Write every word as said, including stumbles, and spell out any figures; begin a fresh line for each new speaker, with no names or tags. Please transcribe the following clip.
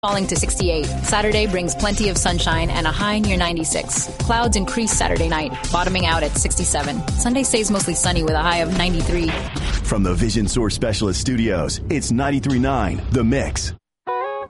Falling to sixty-eight. Saturday brings plenty of sunshine and a high near ninety-six. Clouds increase Saturday night, bottoming out at sixty-seven. Sunday stays mostly sunny with a high of ninety-three.
From the Vision Source Specialist Studios, it's ninety-three point nine The Mix.